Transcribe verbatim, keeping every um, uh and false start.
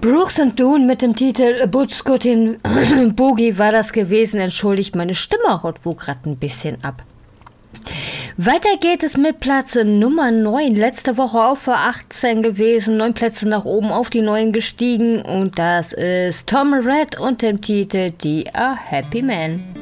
Brooks und Dunn mit dem Titel Boots Got in Boogie war das gewesen. Entschuldigt, meine Stimme rot wo grad ein bisschen ab. Weiter geht es mit Platz Nummer neun. Letzte Woche auf für achtzehn gewesen. Neun Plätze nach oben auf die neun gestiegen. Und das ist Tom Red und dem Titel Die A Happy Man.